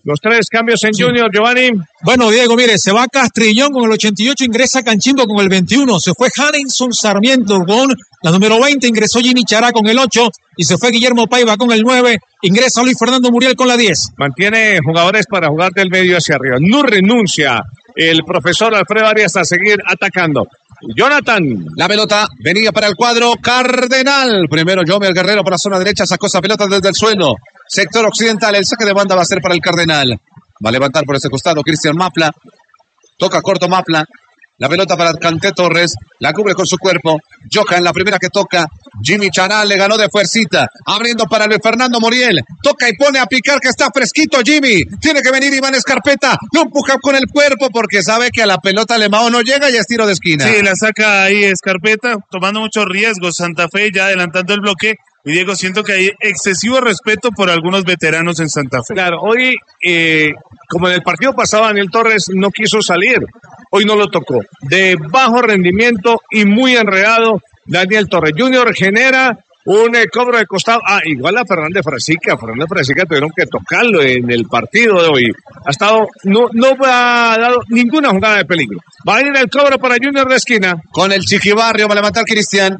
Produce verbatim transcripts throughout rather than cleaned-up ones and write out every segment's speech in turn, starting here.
Los tres cambios en sí. Junior, Giovanni. Bueno, Diego, mire, se va Castrillón con el ochenta y ocho, ingresa Canchimbo con el veintiuno, se fue Harrison Sarmiento con la número veinte, ingresó Jimmy Chará con el ocho y se fue Guillermo Paiva con el nueve, ingresa Luis Fernando Muriel con la diez. Mantiene jugadores para jugar del medio hacia arriba. No renuncia el profesor Alfredo Arias a seguir atacando. Jonathan. La pelota venía para el cuadro Cardenal. Primero Yomer Guerrero por la zona derecha, sacó esa pelota desde el suelo. Sector occidental, el saque de banda va a ser para el Cardenal. Va a levantar por ese costado Cristian Mapla. Toca corto Mapla. La pelota para Kanté Torres. La cubre con su cuerpo. Johan, la primera que toca. Jimmy Charal le ganó de fuercita. Abriendo para Luis Fernando Muriel. Toca y pone a picar que está fresquito Jimmy. Tiene que venir Iván Escarpeta. Lo empuja con el cuerpo porque sabe que a la pelota Alemão no llega y es tiro de esquina. Sí, la saca ahí Escarpeta. Tomando muchos riesgos. Santa Fe ya adelantando el bloque. Y Diego, siento que hay excesivo respeto por algunos veteranos en Santa Fe. Claro, hoy, eh, como en el partido pasado, Daniel Torres no quiso salir. Hoy no lo tocó. De bajo rendimiento y muy enredado, Daniel Torres. Junior genera un eh, cobro de costado. Ah, igual a Fernández Frasica. Fernández Frasica tuvieron que tocarlo en el partido de hoy. Ha estado, no, no ha dado ninguna jugada de peligro. Va a ir el cobro para Junior de esquina. Con el Chiquibarrio va a levantar Cristian.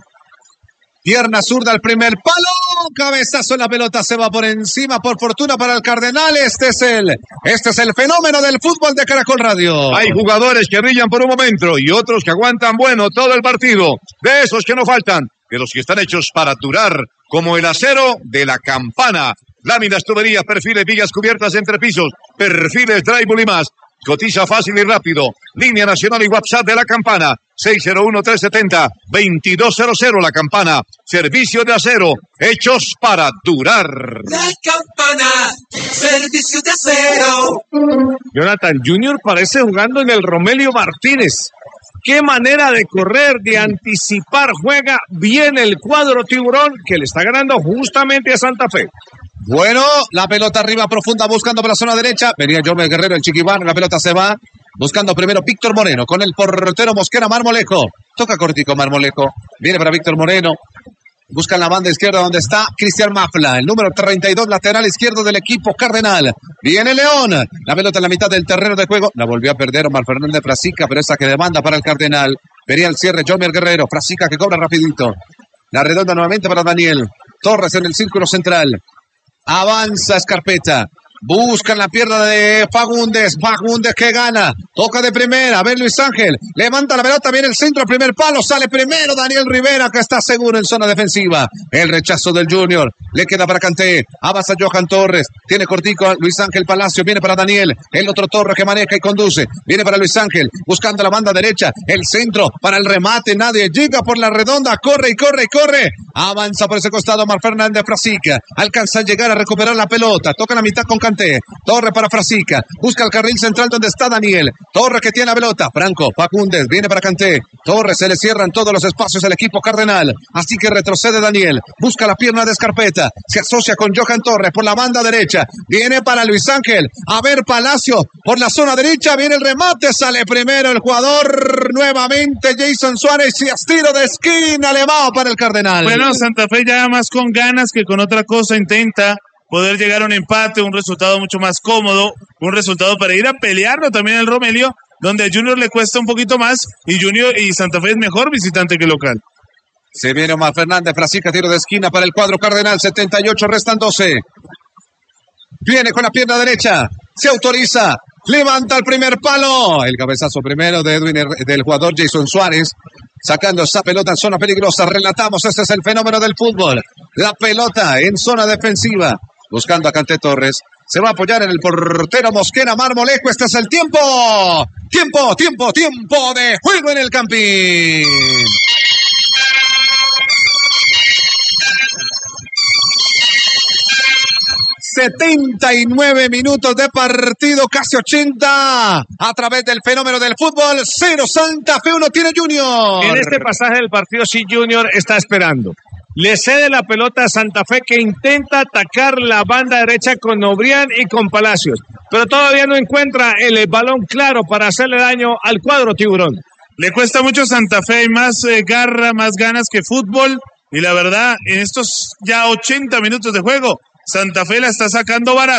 Pierna zurda al primer palo, cabezazo en la pelota, se va por encima, por fortuna para el Cardenal. Este es el, este es el fenómeno del fútbol de Caracol Radio. Hay jugadores que brillan por un momento y otros que aguantan bueno todo el partido. De esos que no faltan, de los que están hechos para durar, como el acero de la Campana. Láminas, tuberías, perfiles, vigas cubiertas entre pisos, perfiles, drywall y más. Cotiza fácil y rápido. Línea nacional y WhatsApp de la Campana. seis cero uno, tres siete cero, dos dos cero cero. La Campana. Servicio de acero. Hechos para durar. La Campana. Servicio de acero. Jonathan, Junior parece jugando en el Romelio Martínez. Qué manera de correr, de anticipar. Juega bien el cuadro tiburón que le está ganando justamente a Santa Fe. Bueno, la pelota arriba profunda buscando por la zona derecha. Venía Jorge Guerrero, el Chiquibán. La pelota se va. Buscando primero Víctor Moreno con el portero Mosquera Marmolejo. Toca cortico Marmolejo. Viene para Víctor Moreno. Busca en la banda izquierda donde está Cristian Mafla, el número treinta y dos, lateral izquierdo del equipo Cardenal. Viene León. La pelota en la mitad del terreno de juego. La volvió a perder Omar Fernández Frasica, pero esa que demanda para el Cardenal. Venía el cierre Jorge Guerrero. Frasica que cobra rapidito. La redonda nuevamente para Daniel Torres en el círculo central. Avanza Escarpeta. Buscan la pierna de Fagundes. Fagundes que gana. Toca de primera. A ver Luis Ángel. Levanta la pelota. Viene el centro. Primer palo. Sale primero Daniel Rivera que está seguro en zona defensiva. El rechazo del Junior. Le queda para Kanté. Avanza Johan Torres. Tiene cortico Luis Ángel Palacio. Viene para Daniel. El otro Torres que maneja y conduce. Viene para Luis Ángel. Buscando la banda derecha. El centro para el remate. Nadie llega por la redonda. Corre y corre y corre. Avanza por ese costado Omar Fernández Frasica. Alcanza a llegar a recuperar la pelota. Toca la mitad con Kanté. Torre para Frasica. Busca el carril central donde está Daniel. Torre que tiene la pelota. Franco Fagundes. Viene para Kanté. Torre se le cierran todos los espacios al equipo Cardenal. Así que retrocede Daniel. Busca la pierna de Escarpeta. Se asocia con Johan Torres por la banda derecha. Viene para Luis Ángel. A ver Palacio por la zona derecha. Viene el remate. Sale primero el jugador. Nuevamente Jason Suárez. Y es tiro de esquina. Alemão para el Cardenal. Bueno, Santa Fe ya más con ganas que con otra cosa intenta poder llegar a un empate, un resultado mucho más cómodo, un resultado para ir a pelearlo también el Romelio, donde a Junior le cuesta un poquito más y Junior y Santa Fe es mejor visitante que local. Se viene Omar Fernández Frasica, tiro de esquina para el cuadro Cardenal, setenta y ocho, restan doce. Viene con la pierna derecha, se autoriza, levanta el primer palo. El cabezazo primero de Edwin, del jugador Jason Suárez. Sacando esa pelota en zona peligrosa. Relatamos, este es el fenómeno del fútbol. La pelota en zona defensiva. Buscando a Kanté Torres. Se va a apoyar en el portero Mosquera Marmolejo. Este es el tiempo. Tiempo, tiempo, tiempo de juego en el Campín. setenta y nueve minutos de partido, casi ochenta, a través del fenómeno del fútbol. Cero Santa Fe, uno tiene Junior. En este pasaje del partido, sí, Junior está esperando. Le cede la pelota a Santa Fe, que intenta atacar la banda derecha con Obrián y con Palacios, pero todavía no encuentra el balón claro para hacerle daño al cuadro tiburón. Le cuesta mucho a Santa Fe, hay más eh, garra, más ganas que fútbol, y la verdad, en estos ya ochenta minutos de juego, Santa Fe la está sacando barata.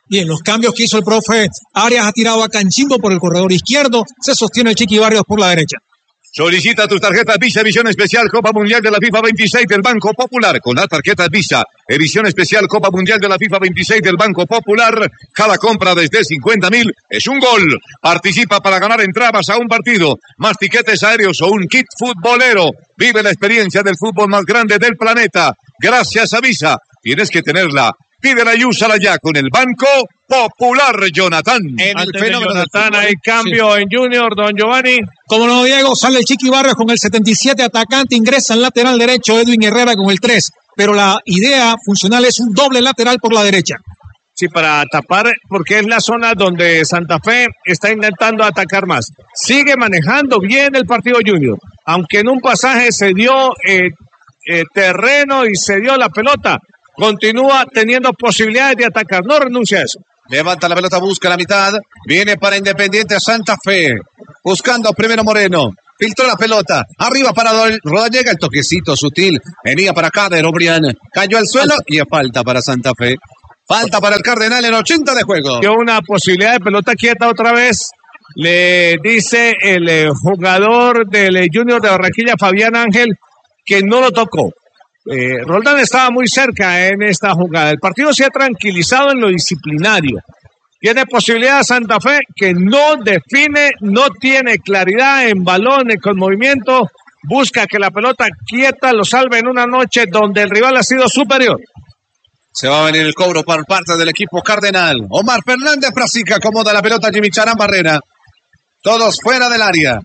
Bien, los cambios que hizo el profe Arias, ha tirado a Canchimbo por el corredor izquierdo, se sostiene el Chiqui Barrios por la derecha. Solicita tus tarjetas Visa Edición Especial Copa Mundial de la FIFA veintiséis del Banco Popular. Con las tarjetas Visa Edición Especial Copa Mundial de la FIFA veintiséis del Banco Popular, cada compra desde cincuenta mil es un gol. Participa para ganar entradas a un partido, más tiquetes aéreos o un kit futbolero. Vive la experiencia del fútbol más grande del planeta. Gracias a Visa. Tienes que tenerla. Pídela y úsala ya con el Banco Popular, Jonathan. En el fenómeno Jonathan, hay cambio sí. en Junior, don Giovanni. Como no, Diego, sale el Chiqui Barrios con el setenta y siete atacante, ingresa en lateral derecho Edwin Herrera con el tres, pero la idea funcional es un doble lateral por la derecha. Sí, para tapar, porque es la zona donde Santa Fe está intentando atacar más. Sigue manejando bien el partido Junior, aunque en un pasaje se dio eh, eh, terreno y se dio la pelota. Continúa teniendo posibilidades de atacar, no renuncia a eso. Levanta la pelota, busca la mitad, viene para Independiente Santa Fe, buscando primero Moreno, filtró la pelota, arriba para Rodallega, el toquecito sutil, venía para acá de Obrián, cayó al suelo y falta para Santa Fe, falta para el Cardenal en ochenta de juego. Dio una posibilidad de pelota quieta otra vez, le dice el eh, jugador del eh, Junior de Barranquilla, Fabián Ángel, que no lo tocó. Eh, Roldán estaba muy cerca en esta jugada. El partido se ha tranquilizado en lo disciplinario. Tiene posibilidad Santa Fe que no define, no tiene claridad en balones con movimiento. Busca que la pelota quieta lo salve en una noche donde el rival ha sido superior. Se va a venir el cobro por parte del equipo Cardenal. Omar Fernández Frasica acomoda la pelota, Jimmy Charán Barrera. Todos fuera del área.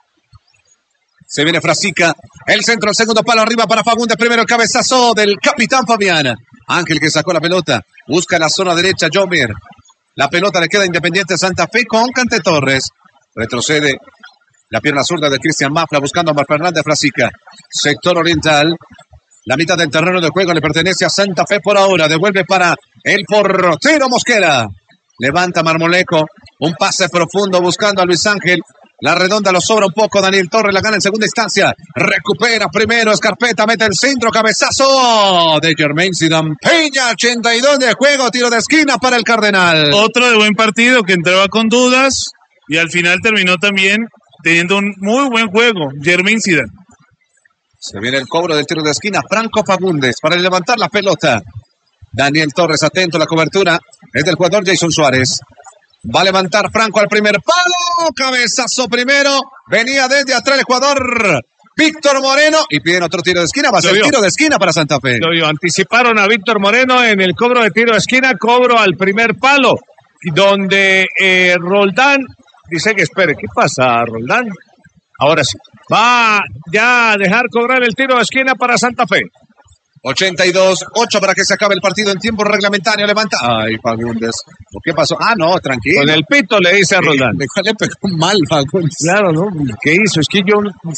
Se viene Frasica, el centro, el segundo palo arriba para Fagundes, primero el cabezazo del capitán Fabián. Ángel que sacó la pelota, busca la zona derecha, Jomir. La pelota le queda a Independiente Santa Fe con Cante Torres. Retrocede la pierna zurda de Cristian Mafla buscando a Omar Fernández Frasica. Sector oriental, la mitad del terreno de juego le pertenece a Santa Fe por ahora. Devuelve para el portero Mosquera. Levanta Marmolejo, un pase profundo buscando a Luis Ángel. La redonda lo sobra un poco, Daniel Torres la gana en segunda instancia, recupera primero Escarpeta, mete el centro, cabezazo de Jermaine Zidane Peña, ochenta y dos de juego, tiro de esquina para el Cardenal. Otro de buen partido que entraba con dudas y al final terminó también teniendo un muy buen juego, Jermaine Zidane. Se viene el cobro del tiro de esquina, Franco Fagundes para levantar la pelota. Daniel Torres atento a la cobertura, es del jugador Jason Suárez. Va a levantar Franco al primer palo. Cabezazo primero. Venía desde atrás el jugador Víctor Moreno. Y piden otro tiro de esquina. Va a ser tiro de esquina para Santa Fe. Lo vio. Anticiparon a Víctor Moreno en el cobro de tiro de esquina. Cobro al primer palo. Donde eh, Roldán dice que espere. ¿Qué pasa, Roldán? Ahora sí. Va ya a dejar cobrar el tiro de esquina para Santa Fe. ochenta y dos, ocho para que se acabe el partido en tiempo reglamentario. Levanta. Ay, Fagundes. ¿Qué pasó? Ah, no, tranquilo. Con el pito le dice a Roldán. Eh, le pegó mal, Fagundes. Claro, ¿no? ¿Qué hizo? Es que yo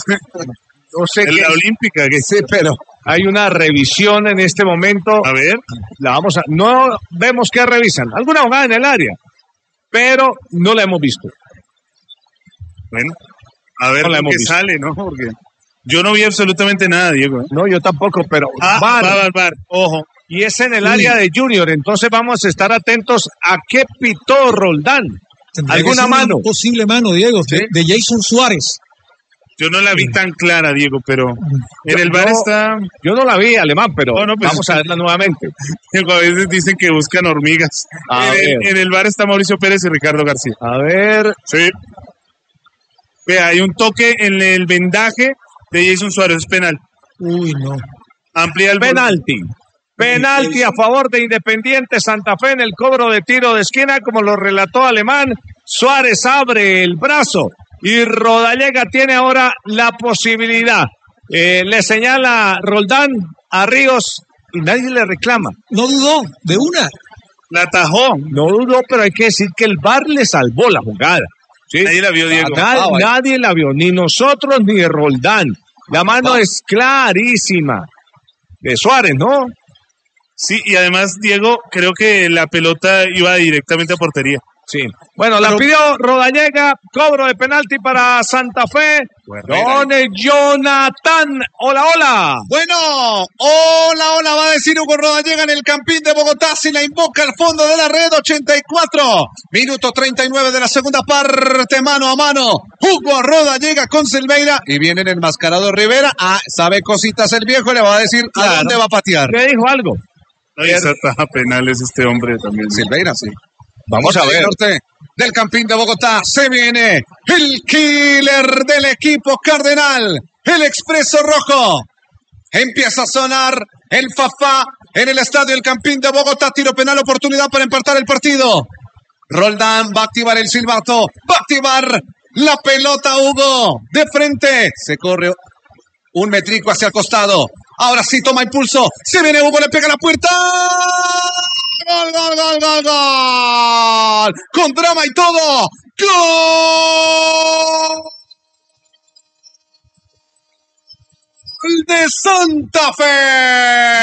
no sé en qué. La olímpica, que sí, pero hay una revisión en este momento. A ver. La vamos a. No vemos qué revisan. Alguna jugada en el área, pero no la hemos visto. Bueno, a ver no qué sale, ¿no? Porque yo no vi absolutamente nada, Diego. No, yo tampoco, pero ah, bar, bar, bar, bar. Ojo. Y es en el área de Junior, entonces vamos a estar atentos a qué pitó Roldán. ¿Alguna mano? Posible mano, Diego, ¿sí? de, de Jason Suárez. Yo no la vi tan clara, Diego, pero en yo, el bar no, está... Yo no la vi, Alemán, pero oh, no, pues, vamos a verla nuevamente. Diego, a veces dicen que buscan hormigas. A en, el, en el bar está Mauricio Pérez y Ricardo García. A ver. Sí. Vea, hay un toque en el vendaje de Jason Suárez, es penal. Uy, no. Amplía el penalti. Penalti a favor de Independiente Santa Fe en el cobro de tiro de esquina, como lo relató Alemán. Suárez abre el brazo y Rodallega tiene ahora la posibilidad. Eh, le señala Roldán a Ríos y nadie le reclama. No dudó, de una. La atajó. No dudó, pero hay que decir que el V A R le salvó la jugada. ¿Sí? Nadie la vio, Diego. Nadie, ah, nadie la vio, ni nosotros ni Roldán. La mano ah. es clarísima. De Suárez, ¿no? Sí, y además, Diego, creo que la pelota iba directamente a portería. Sí. Bueno, la pidió Rodallega, cobro de penalti para Santa Fe. Don Jonathan, hola, hola. Bueno, hola, hola, va a decir Hugo Rodallega en el Campín de Bogotá, si la invoca al fondo de la red, ochenta y cuatro, minuto treinta y nueve de la segunda parte, mano a mano. Hugo Rodallega con Silveira y viene el enmascarado Rivera. Ah, sabe cositas el viejo, le va a decir Claro. a dónde va a patear. Le dijo algo. Ahí está taja penales este hombre también. Silveira, sí. Vamos a Norte, ver. norte del Campín de Bogotá se viene el killer del equipo cardenal, el Expreso Rojo. Empieza a sonar el fafá en el estadio del Campín de Bogotá. Tiro penal, oportunidad para empatar el partido. Roldán va a activar el silbato, va a activar la pelota Hugo. De frente se corre un metrico hacia el costado. Ahora sí toma impulso. Se viene Hugo, le pega a la puerta. ¡Gol, gol, gol, gol, gol! Con drama y todo. ¡Gol! De Santa Fe.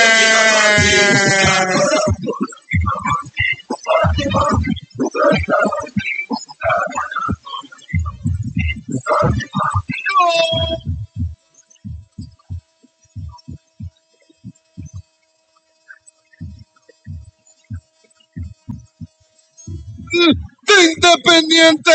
De Independiente,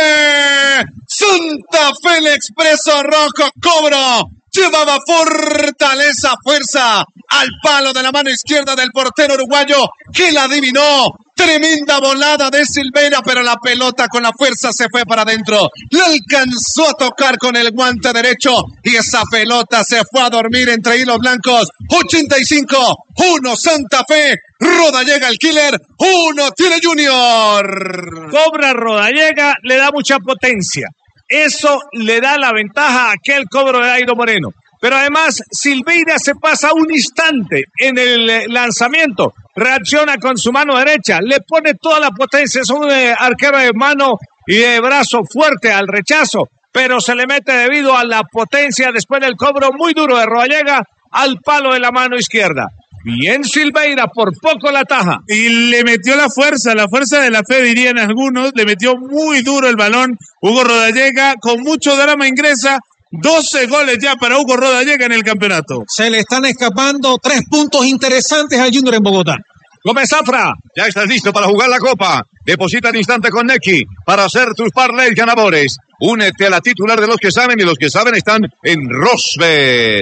Santa Fe, el Expreso Rojo, cobro, llevaba fortaleza, fuerza, al palo de la mano izquierda del portero uruguayo, que la adivinó, tremenda volada de Silveira, pero la pelota con la fuerza se fue para adentro, la alcanzó a tocar con el guante derecho, y esa pelota se fue a dormir entre hilos blancos, ochenta y cinco, uno Santa Fe, Rodallega el killer, uno tiene Junior. Cobra Rodallega, le da mucha potencia. Eso le da la ventaja a aquel cobro de Dairo Moreno. Pero además, Silveira se pasa un instante en el lanzamiento. Reacciona con su mano derecha. Le pone toda la potencia. Es un eh, arquero de mano y de brazo fuerte al rechazo. Pero se le mete debido a la potencia después del cobro muy duro de Rodallega al palo de la mano izquierda. Bien Silveira, por poco la taja. Y le metió la fuerza, la fuerza de la fe, dirían algunos. Le metió muy duro el balón. Hugo Rodallega, con mucho drama, ingresa. doce goles ya para Hugo Rodallega en el campeonato. Se le están escapando tres puntos interesantes al Junior en Bogotá. Gómez Zafra. Ya estás listo para jugar la Copa. Deposita al instante con Nequi para hacer tus parlays ganadores. Únete a la titular de los que saben y los que saben están en Rosbet.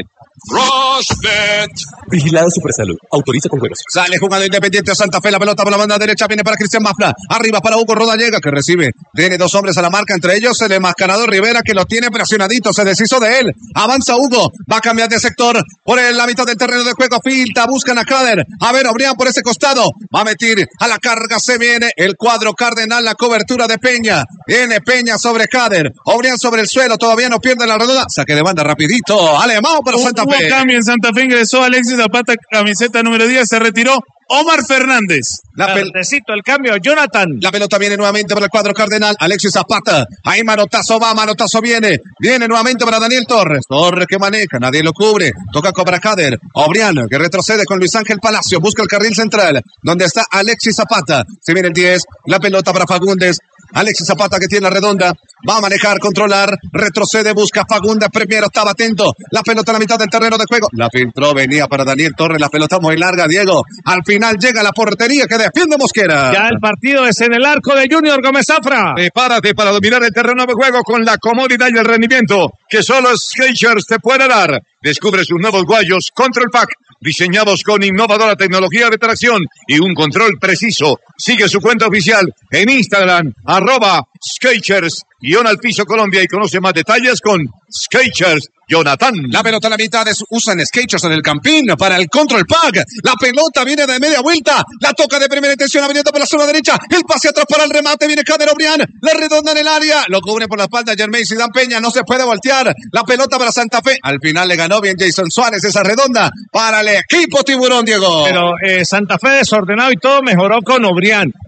Rosbet. Vigilado Supersalud. Autoriza con juegos. Sale jugando Independiente Santa Fe, la pelota por la banda derecha, viene para Cristian Mafla, arriba para Hugo Rodallega, que recibe, tiene dos hombres a la marca, entre ellos el enmascarado Rivera, que lo tiene presionadito, se deshizo de él, avanza Hugo, va a cambiar de sector, por el, la mitad del terreno de juego, filta, buscan a Cader, a ver, Obrián por ese costado, va a meter a la carga, se viene el cuadro cardenal, la cobertura de Peña, viene Peña sobre Cader, Obrián sobre el suelo, todavía no pierde la redonda, saque de banda rapidito, alemán para Santa Hubo Fe. cambio en Santa Fe, ingresó Alexis Zapata, camiseta número diez, se retiró Omar Fernández. La pel- Necesito el cambio, Jonathan. La pelota viene nuevamente para el cuadro cardenal. Alexis Zapata. Ahí manotazo va, manotazo viene. Viene nuevamente para Daniel Torres. Torres que maneja, nadie lo cubre. Toca Cobra Cader. Obriano que retrocede con Luis Ángel Palacio. Busca el carril central, donde está Alexis Zapata. Se viene el diez. La pelota para Fagundes. Alexis Zapata que tiene la redonda. Va a manejar, controlar. Retrocede, busca Fagundes. Primero estaba atento. La pelota a la mitad del terreno de juego. La filtró, venía para Daniel Torres. La pelota muy larga, Diego. Al final llega la portería que defiende Mosquera. Ya el partido es en el arco de Junior Gómez Zafra. Prepárate para dominar el terreno de juego con la comodidad y el rendimiento que solo Skechers te puede dar. Descubre sus nuevos guayos Control Pack, diseñados con innovadora tecnología de tracción y un control preciso. Sigue su cuenta oficial en Instagram, arroba Skechers, guión al piso Colombia, y conoce más detalles con Skechers Jonathan. La pelota a la mitad es, usan Skechers en el Campín para el Control Pack. La pelota viene de media vuelta. La toca de primera intención, abriendo por la zona derecha. El pase atrás para el remate. Viene Cader Obrián. La redonda en el área. Lo cubre por la espalda Germain Zidane Peña. No se puede voltear. La pelota para Santa Fe. Al final le ganó bien Jason Suárez esa redonda para el equipo Tiburón, Diego. Pero eh, Santa Fe desordenado y todo mejoró con Obrián.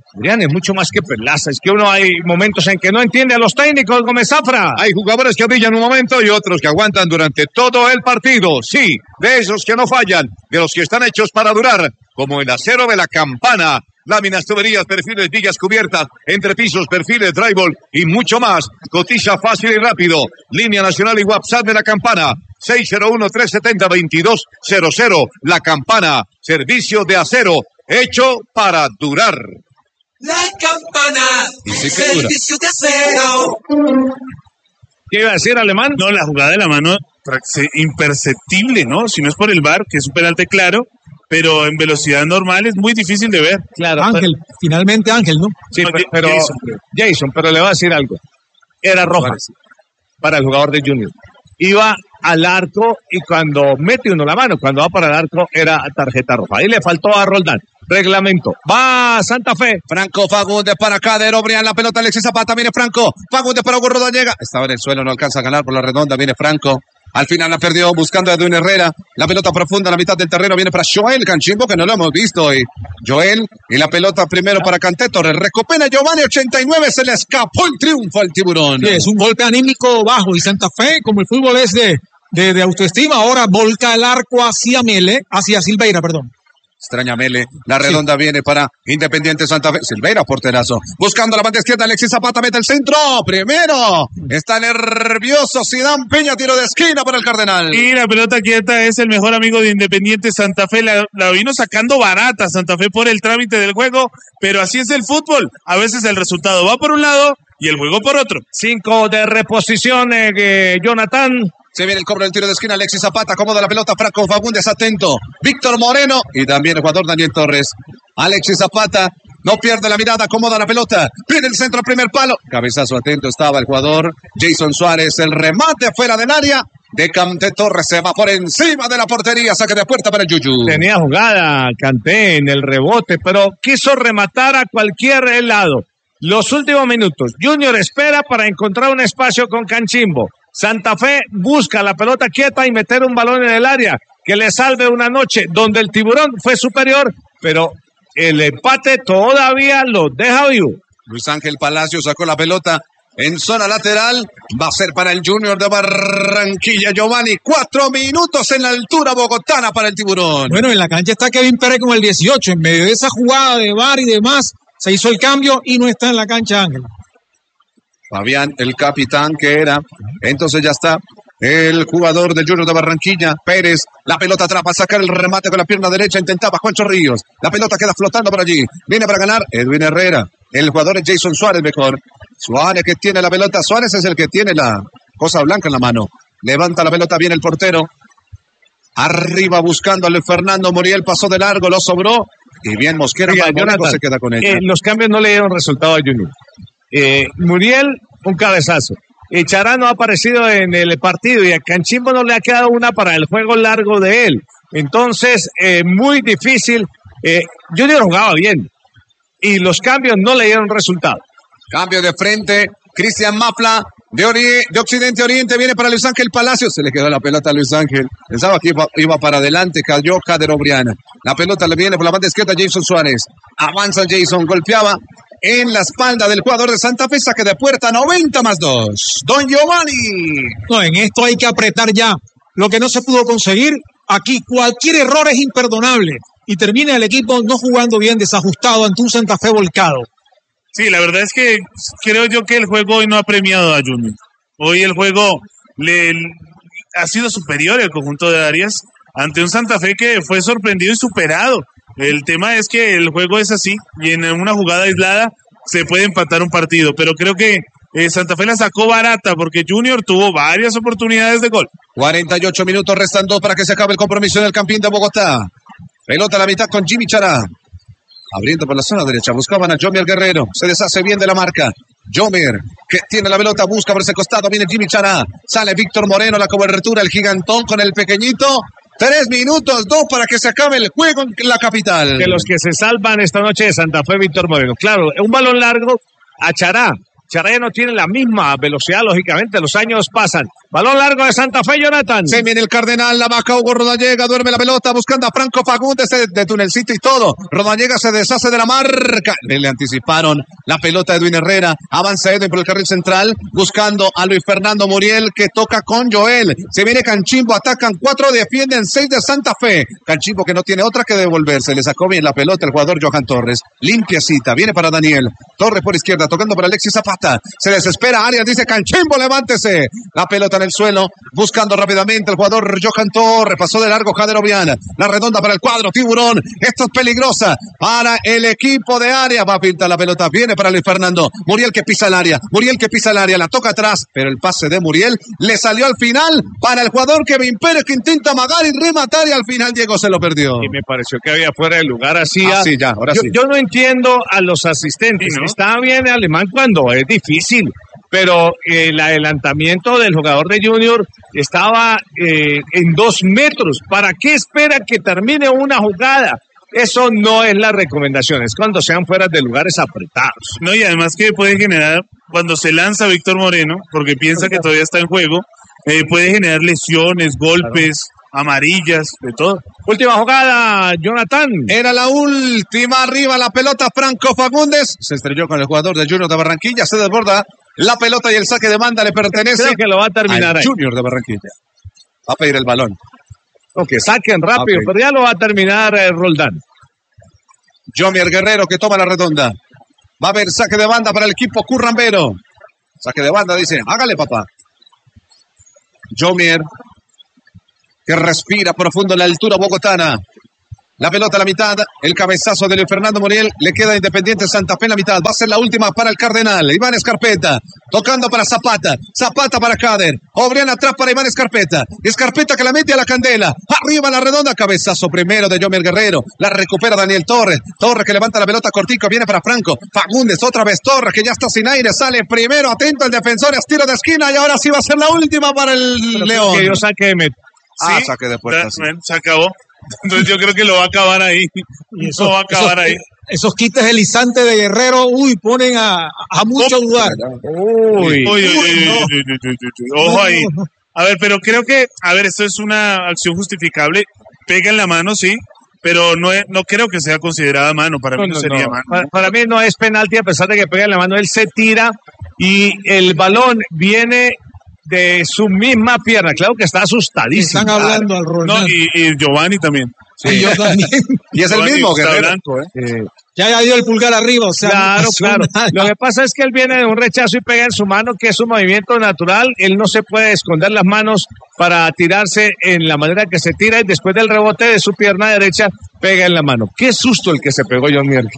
Adrián, es mucho más que Perlaza. Es que uno hay momentos en que no entiende a los técnicos, Gómez Zafra. Hay jugadores que brillan un momento y otros que aguantan durante todo el partido. Sí, de esos que no fallan, de los que están hechos para durar, como el acero de la Campana. Láminas, tuberías, perfiles, vigas cubiertas, entrepisos, perfiles, drywall y mucho más. Cotiza fácil y rápido. Línea nacional y WhatsApp de la Campana. seis cero uno, tres siete cero, dos dos cero cero. La Campana, servicio de acero, hecho para durar. La Campana, Y sí que dura. servicio de acero. ¿Qué iba a decir, Alemán? No, la jugada de la mano se- imperceptible, ¿no? Si no es por el V A R, que es un penalti claro, pero en velocidad normal es muy difícil de ver. Claro. Ángel, finalmente Ángel, ¿no? Sí, No, pero, Jason, pero creo. Jason, pero le voy a decir algo. Era roja para el jugador de Junior. Iba al arco y cuando mete uno la mano, cuando va para el arco, era tarjeta roja. Ahí le faltó a Roldán. Reglamento. Va Santa Fe. Franco Fagundes para Cadero, Brian, la pelota Alexis Zapata, viene Franco, Fagundes para Hugo Roda, llega, estaba en el suelo, no alcanza a ganar por la redonda, viene Franco, al final la perdió buscando a Edwin Herrera, la pelota profunda a la mitad del terreno, viene para Joel Canchimbo, que no lo hemos visto hoy, Joel, y la pelota primero para Canté Torres, recupera Giovanni, ochenta y nueve, se le escapó el triunfo al Tiburón. Sí, es un golpe anímico bajo y Santa Fe, como el fútbol es de, de, de autoestima, ahora volca el arco hacia Mele, hacia Silveira, perdón. Extraña Mele, la redonda viene para Independiente Santa Fe, Silveira, porterazo, buscando la banda izquierda, Alexis Zapata mete el centro, primero, está nervioso Zidane Peña, tiro de esquina para el Cardenal. Y la pelota quieta es el mejor amigo de Independiente Santa Fe. La, la vino sacando barata Santa Fe por el trámite del juego, pero así es el fútbol. A veces el resultado va por un lado y el juego por otro. Cinco de reposición, eh, Jonathan. Se viene el cobro del tiro de esquina, Alexis Zapata, acomoda la pelota, Franco Fagundes, atento, Víctor Moreno y también el jugador Daniel Torres. Alexis Zapata no pierde la mirada, acomoda la pelota, viene el centro, primer palo, cabezazo atento estaba el jugador Jason Suárez, el remate afuera del área de Canté Torres, se va por encima de la portería, saque de puerta para el Yuyu. Tenía jugada, Canté en el rebote, pero quiso rematar a cualquier lado. Los últimos minutos, Junior espera para encontrar un espacio con Canchimbo. Santa Fe busca la pelota quieta y meter un balón en el área que le salve una noche donde el Tiburón fue superior, pero el empate todavía lo deja vivo. Luis Ángel Palacio sacó la pelota en zona lateral, va a ser para el Junior de Barranquilla, Giovanni, cuatro minutos en la altura bogotana para el Tiburón. Bueno, en la cancha está Kevin Pérez con el dieciocho, en medio de esa jugada de V A R y demás, se hizo el cambio y no está en la cancha Ángel. Fabián, el capitán que era. Entonces ya está el jugador del Junior de Barranquilla, Pérez. La pelota atrás para sacar el remate con la pierna derecha. Intentaba Juancho Ríos. La pelota queda flotando por allí. Viene para ganar Edwin Herrera. El jugador es Jason Suárez mejor. Suárez que tiene la pelota. Suárez es el que tiene la cosa blanca en la mano. Levanta la pelota bien el portero. Arriba buscando a Luis Fernando Muriel. Pasó de largo, lo sobró. Y bien Mosquera. Oiga, Marmolejo Jonathan, se queda con ella. eh, los cambios no le dieron resultado a Junior. Eh, Muriel, un cabezazo. Y Chará no ha aparecido en el partido y a Canchimbo no le ha quedado una para el juego largo de él. Entonces, eh, muy difícil. Eh, Junior jugaba bien y los cambios no le dieron resultado. Cambio de frente. Cristian Mapla de, ori- de Occidente a Oriente viene para Luis Ángel Palacio. Se le quedó la pelota a Luis Ángel. Pensaba que iba, iba para adelante. Cayó Jader Obriana. La pelota le viene por la banda izquierda Jason Suárez. Avanza Jason. Golpeaba en la espalda del jugador de Santa Fe. Saque de puerta noventa más dos. Don Giovanni. No, en esto hay que apretar ya. Lo que no se pudo conseguir, aquí cualquier error es imperdonable. Y termina el equipo no jugando bien, desajustado ante un Santa Fe volcado. Sí, la verdad es que creo yo que el juego hoy no ha premiado a Junior. Hoy el juego le, ha sido superior al conjunto de Arias ante un Santa Fe que fue sorprendido y superado. El tema es que el juego es así y en una jugada aislada se puede empatar un partido, pero creo que eh, Santa Fe la sacó barata porque Junior tuvo varias oportunidades de gol. cuarenta y ocho minutos restan dos para que se acabe el compromiso en el Campín de Bogotá. Pelota a la mitad con Jimmy Chará. Abriendo por la zona derecha, buscaban a Jomer Guerrero, se deshace bien de la marca. Jomer, que tiene la pelota, busca por ese costado, viene Jimmy Chará, sale Víctor Moreno, la cobertura, el gigantón con el pequeñito. Tres minutos, dos para que se acabe el juego en la capital. De los que se salvan esta noche de Santa Fe, Víctor Moreno. Claro, un balón largo a Chará. Chará ya no tiene la misma velocidad, lógicamente, los años pasan. Balón largo de Santa Fe, Jonathan. Se viene el Cardenal, la vaca Hugo Rodallega, duerme la pelota buscando a Franco Fagundes de, de tunelcito y todo. Rodallega se deshace de la marca. Le, le anticiparon la pelota de Edwin Herrera. Avanza Edwin por el carril central buscando a Luis Fernando Muriel que toca con Joel. Se viene Canchimbo, atacan cuatro, defienden seis de Santa Fe. Canchimbo que no tiene otra que devolverse. Le sacó bien la pelota el jugador Johan Torres. Limpiecita, viene para Daniel. Torres por izquierda, tocando para Alexis Zapata. Se desespera Arias, dice Canchimbo, levántese. La pelota en el suelo, buscando rápidamente el jugador Johan Torres, pasó de largo Jader Obiana, la redonda para el cuadro Tiburón, esto es peligrosa para el equipo de área, va a pintar la pelota, viene para Luis Fernando, Muriel que pisa el área, Muriel que pisa el área, la toca atrás, pero el pase de Muriel le salió al final para el jugador Kevin Pérez que intenta amagar y rematar y al final Diego se lo perdió. Y me pareció que había fuera de lugar así. Ah, sí, ya, ahora yo, sí. yo no entiendo a los asistentes, Sí, ¿no? Está bien Alemán cuando es difícil, pero eh, el adelantamiento del jugador de Junior estaba eh, en dos metros. ¿Para qué espera que termine una jugada? Eso no es la recomendación, es cuando sean fuera de lugares apretados. No, y además que puede generar, cuando se lanza Víctor Moreno, porque piensa que todavía está en juego, eh, puede generar lesiones, golpes, amarillas, de todo. Última jugada, Jonathan. Era la última, arriba la pelota Franco Fagundes, se estrelló con el jugador de Junior de Barranquilla, se desborda la pelota y el saque de banda le pertenece Creo que lo va a terminar al ahí. Junior de Barranquilla. Va a pedir el balón. O que saquen rápido, Ok. pero ya lo va a terminar eh, Roldán. Jomier Guerrero que toma la redonda. Va a haber saque de banda para el equipo currambero. Saque de banda, dice, hágale papá. Jomier que respira profundo en la altura bogotana. La pelota a la mitad, el cabezazo de Luis Fernando Muriel, le queda Independiente Santa Fe en la mitad, va a ser la última para el Cardenal, Iván Escarpeta, tocando para Zapata, Zapata para Cader, Obrián atrás para Iván Escarpeta, Escarpeta que la mete a la candela, arriba la redonda, cabezazo primero de Jomier Guerrero, la recupera Daniel Torres, Torres que levanta la pelota cortico, viene para Franco, Fagundes otra vez Torres que ya está sin aire, sale primero, atento el defensor, es tiro de esquina y ahora sí va a ser la última para el Pero León. Que yo saque de met- Ah, Sí, saque de puerta, ya, sí. bueno, se acabó. Entonces yo creo que lo va a acabar ahí. Y Eso va a acabar ahí. Esos quites delizantes de Guerrero, uy, ponen a, a mucho dudar. Uy, Uy, uy, uy, Uy, uy, no. uy, uy, uy, uy, uy. Ojo ahí. A ver, pero creo que, a ver, esto es una acción justificable. Pega en la mano, sí, pero no, es- no creo que sea considerada mano. Para No, mí no, no, sería no. mano. Para, para mí no es penalti a pesar de que pega en la mano, él se tira y el balón viene de su misma pierna. Claro que está asustadísimo. Están hablando al rol. No, y, y Giovanni también. Y yo también. Y es el Giovanni mismo está Guerrero. blanco, ¿eh? Eh, Ya ya dio el pulgar arriba, o sea. no Claro, pasó claro. nada. Lo que pasa es que él viene de un rechazo y pega en su mano, que es un movimiento natural. Él no se puede esconder las manos para tirarse en la manera que se tira y después del rebote de su pierna derecha pega en la mano. Qué susto el que se pegó John Mier.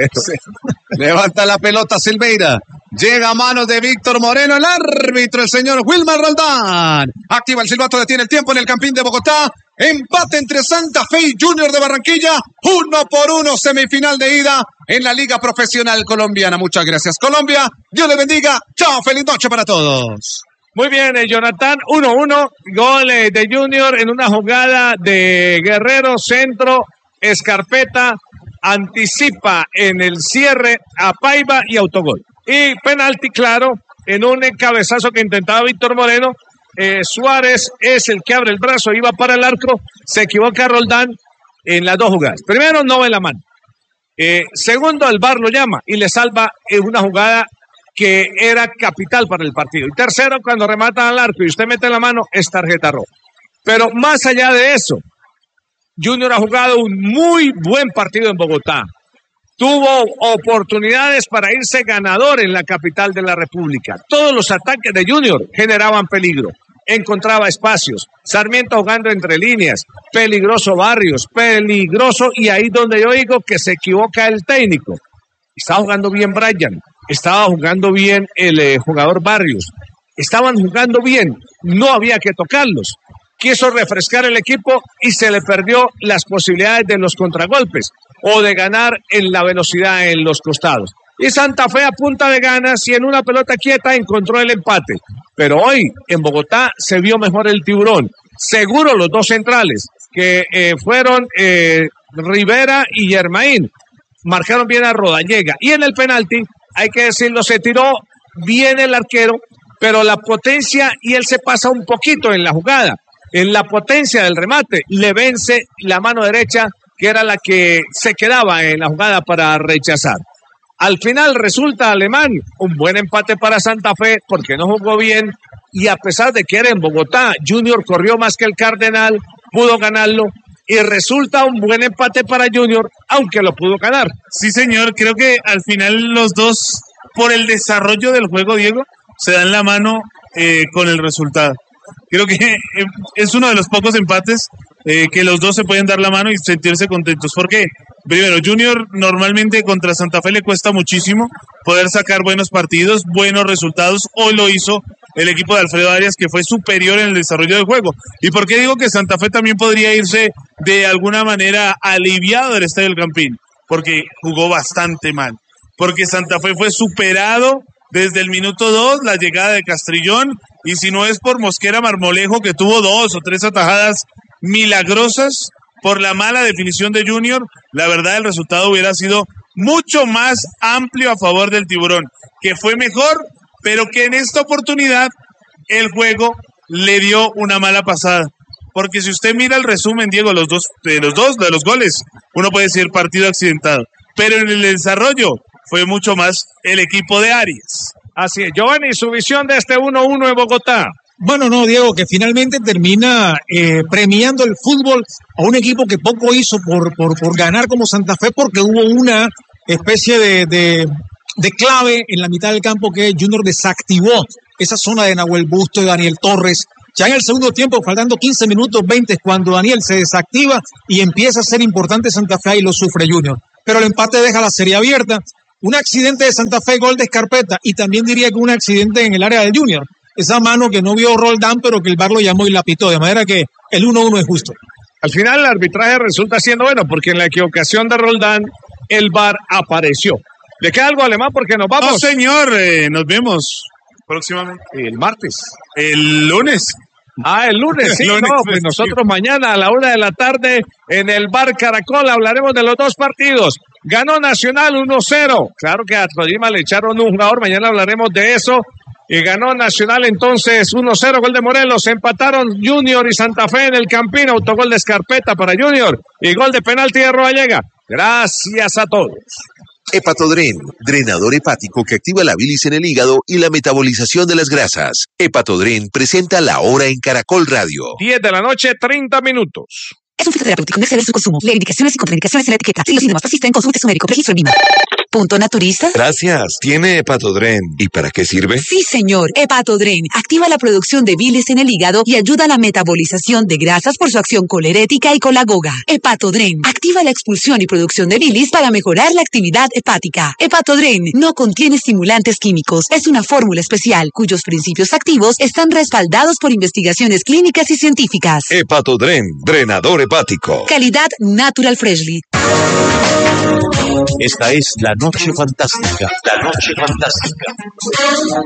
Levanta la pelota Silveira. Llega a manos de Víctor Moreno, el árbitro, el señor Wilmar Roldán. Activa el silbato, detiene el tiempo en el Campín de Bogotá. Empate entre Santa Fe y Junior de Barranquilla. Uno por uno, semifinal de ida en la Liga Profesional Colombiana. Muchas gracias, Colombia. Dios les bendiga. Chao, feliz noche para todos. Muy bien, eh, Jonathan, uno uno, gol eh, de Junior en una jugada de Guerrero, centro, Escarpeta, anticipa en el cierre a Paiva y autogol. Y penalti, claro, en un eh, cabezazo que intentaba Víctor Moreno, eh, Suárez es el que abre el brazo, iba para el arco, se equivoca Roldán en las dos jugadas. Primero, no ve la mano. Eh, segundo, el V A R lo llama y le salva en una jugada que era capital para el partido. Y tercero, cuando rematan al arco y usted mete la mano, es tarjeta roja. Pero más allá de eso, Junior ha jugado un muy buen partido en Bogotá. Tuvo oportunidades para irse ganador en la capital de la República. Todos los ataques de Junior generaban peligro. Encontraba espacios. Sarmiento jugando entre líneas. Peligroso Barrios. Peligroso. Y ahí donde yo digo que se equivoca el técnico. Estaba jugando bien Brian. Estaba jugando bien el eh, jugador Barrios. Estaban jugando bien. No había que tocarlos. Quiso refrescar el equipo y se le perdió las posibilidades de los contragolpes o de ganar en la velocidad en los costados. Y Santa Fe a punta de ganas y en una pelota quieta encontró el empate. Pero hoy en Bogotá se vio mejor el Tiburón. Seguro los dos centrales que eh, fueron eh, Rivera y Germain marcaron bien a Rodallega. Y en el penalti, hay que decirlo, se tiró bien el arquero pero la potencia, y él se pasa un poquito en la jugada, en la potencia del remate, le vence la mano derecha, que era la que se quedaba en la jugada para rechazar. Al final resulta, Alemán, un buen empate para Santa Fe, porque no jugó bien, y a pesar de que era en Bogotá, Junior corrió más que el Cardenal, pudo ganarlo, y resulta un buen empate para Junior, aunque lo pudo ganar. Sí, señor, creo que al final los dos, por el desarrollo del juego, Diego, se dan la mano eh, con el resultado. Creo que eh, es uno de los pocos empates eh, que los dos se pueden dar la mano y sentirse contentos. Porque, primero, Junior normalmente contra Santa Fe le cuesta muchísimo poder sacar buenos partidos, buenos resultados. Hoy lo hizo el equipo de Alfredo Arias, que fue superior en el desarrollo del juego. ¿Y por qué digo que Santa Fe también podría irse de alguna manera aliviado del Estadio del Campín? Porque jugó bastante mal. Porque Santa Fe fue superado desde el minuto dos, la llegada de Castrillón, y si no es por Mosquera Marmolejo, que tuvo dos o tres atajadas milagrosas, por la mala definición de Junior, la verdad el resultado hubiera sido mucho más amplio a favor del Tiburón, que fue mejor, pero que en esta oportunidad el juego le dio una mala pasada. Porque si usted mira el resumen, Diego, los dos, de los dos, de los goles, uno puede decir partido accidentado, pero en el desarrollo fue mucho más el equipo de Arias. Así es. Giovanni, su visión de este uno uno en Bogotá. Bueno, no, Diego, que finalmente termina eh, premiando el fútbol a un equipo que poco hizo por, por, por ganar como Santa Fe, porque hubo una especie de, de, de clave en la mitad del campo que Junior desactivó esa zona de Nahuel Busto y Daniel Torres. Ya en el segundo tiempo, faltando quince minutos, veinte, cuando Daniel se desactiva y empieza a ser importante Santa Fe, y lo sufre Junior. Pero el empate deja la serie abierta. Un accidente de Santa Fe, gol de Escarpeta, y también diría que un accidente en el área del Junior. Esa mano que no vio Roldán, pero que el V A R lo llamó y la pitó, de manera que el uno uno es justo. Al final el arbitraje resulta siendo bueno, porque en la equivocación de Roldán, el V A R apareció. ¿Le queda algo, Alemán? Porque nos vamos. No, señor, eh, nos vemos próximamente. El martes. El lunes. Ah, el lunes, sí, el lunes, no, pues nosotros mañana a la una de la tarde en el Bar Caracol hablaremos de los dos partidos. Ganó Nacional uno cero. Claro que a Tolima le echaron un jugador, mañana hablaremos de eso. Y ganó Nacional entonces uno cero, gol de Morelos. Empataron Junior y Santa Fe en el Campín, autogol de Escarpeta para Junior y gol de penalti de Rodallega. Gracias a todos. Hepatodren, drenador hepático que activa la bilis en el hígado y la metabolización de las grasas. Hepatodren presenta La Hora en Caracol Radio. diez de la noche, treinta minutos. Es un fitoterapéutico, no exceder su consumo. Lee indicaciones y contraindicaciones en la etiqueta. Si los síntomas persisten, consulte a su médico. Registro en Lima. Punto naturista. Gracias. ¿Tiene Hepatodren? ¿Y para qué sirve? Sí, señor. Hepatodren activa la producción de bilis en el hígado y ayuda a la metabolización de grasas por su acción colerética y colagoga. Hepatodren activa la expulsión y producción de bilis para mejorar la actividad hepática. Hepatodren no contiene estimulantes químicos. Es una fórmula especial cuyos principios activos están respaldados por investigaciones clínicas y científicas. Hepatodren, drenador hepático. Calidad Natural Freshly. Esta es La Noche Fantástica. La Noche Fantástica.